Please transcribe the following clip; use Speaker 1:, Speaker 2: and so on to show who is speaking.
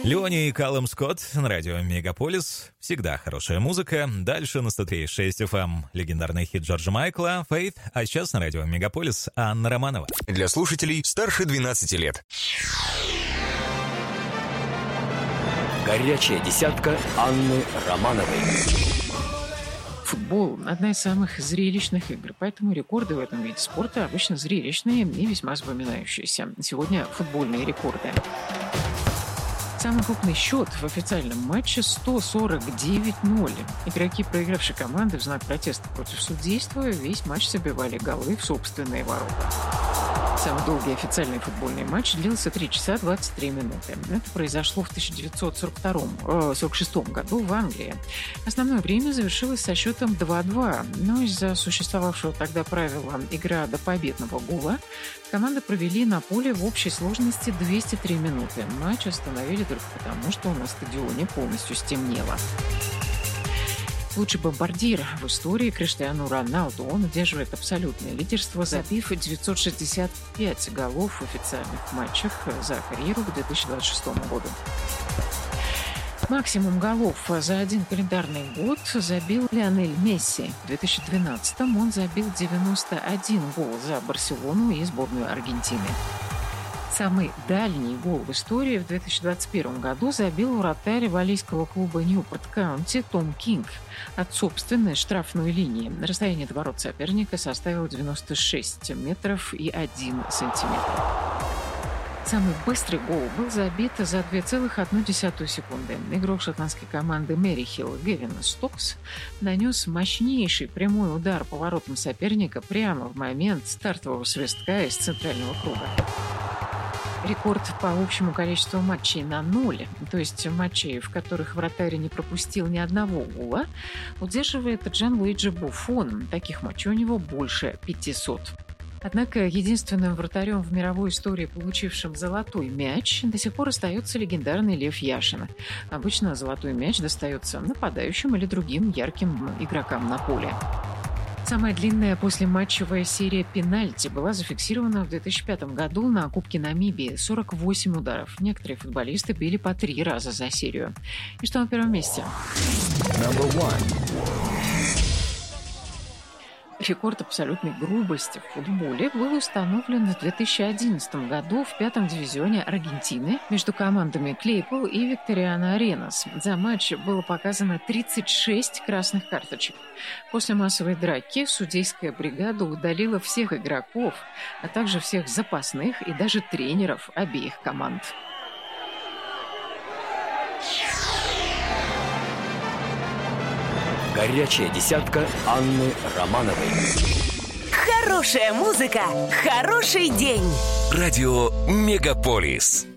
Speaker 1: Леони и Калум Скотт на радио Мегаполис. Всегда хорошая музыка. Дальше на 103.6 FM легендарный хит Джорджа Майкла «Faith». А сейчас на радио Мегаполис Анна Романова.
Speaker 2: Для слушателей старше 12 лет.
Speaker 3: Горячая десятка Анны Романовой.
Speaker 4: Футбол – одна из самых зрелищных игр, поэтому рекорды в этом виде спорта обычно зрелищные и весьма запоминающиеся. Сегодня футбольные рекорды. Самый крупный счет в официальном матче – 149-0. Игроки проигравшей команды в знак протеста против судейства весь матч забивали голы в собственные ворота. Самый долгий официальный футбольный матч длился 3 часа 23 минуты. Это произошло в 1946 году в Англии. Основное время завершилось со счетом 2-2, но из-за существовавшего тогда правила «игра до победного гола» команды провели на поле в общей сложности 203 минуты. Матч остановили только потому, что на стадионе полностью стемнело. Лучший бомбардир в истории Криштиану Роналду. Он удерживает абсолютное лидерство, забив 965 голов в официальных матчах за карьеру к 2026 году. Максимум голов за один календарный год забил Лионель Месси. В 2012-м он забил 91 гол за Барселону и сборную Аргентины. Самый дальний гол в истории в 2021 году забил вратарь валлийского клуба Ньюпорт Каунти Том Кинг от собственной штрафной линии. Расстояние до ворот соперника составило 96 метров и 1 сантиметр. Самый быстрый гол был забит за 2,1 секунды. Игрок шотландской команды Мерихилл Гевин Стокс нанес мощнейший прямой удар по воротам соперника прямо в момент стартового свистка из центрального круга. Рекорд по общему количеству матчей на 0, то есть матчей, в которых вратарь не пропустил ни одного гола, удерживает Джанлуиджи Буффон. Таких матчей у него больше 500. Однако единственным вратарем в мировой истории, получившим золотой мяч, до сих пор остается легендарный Лев Яшин. Обычно золотой мяч достается нападающим или другим ярким игрокам на поле. Самая длинная послематчевая серия пенальти была зафиксирована в 2005 году на Кубке Намибии. 48 ударов. Некоторые футболисты били по 3 раза за серию. И что на первом месте? Рекорд абсолютной грубости в футболе был установлен в 2011 году в 5-м дивизионе Аргентины между командами Клейпол и Викториано Аренас. За матч было показано 36 красных карточек. После массовой драки судейская бригада удалила всех игроков, а также всех запасных и даже тренеров обеих команд.
Speaker 3: Горячая десятка Анны Романовой.
Speaker 5: Хорошая музыка, хороший день.
Speaker 2: Радио Мегаполис.